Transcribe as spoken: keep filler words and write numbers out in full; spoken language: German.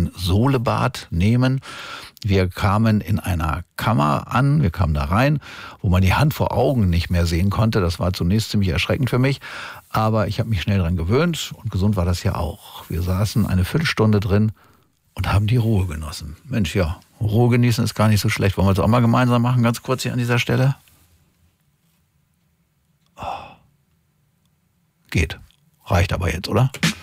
ein Sohlebad nehmen. Wir kamen in einer Kammer an, wir kamen da rein, wo man die Hand vor Augen nicht mehr sehen konnte. Das war zunächst ziemlich erschreckend für mich, aber ich habe mich schnell dran gewöhnt und gesund war das ja auch. Wir saßen eine Viertelstunde drin und haben die Ruhe genossen. Mensch, ja, Ruhe genießen ist gar nicht so schlecht. Wollen wir das auch mal gemeinsam machen, ganz kurz hier an dieser Stelle? Oh. Geht. Reicht aber jetzt, oder?